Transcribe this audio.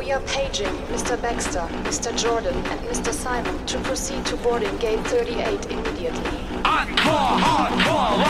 We are paging Mr. Baxter, Mr. Jordan, and Mr. Simon to proceed to boarding gate 38 immediately. Encore, hardcore,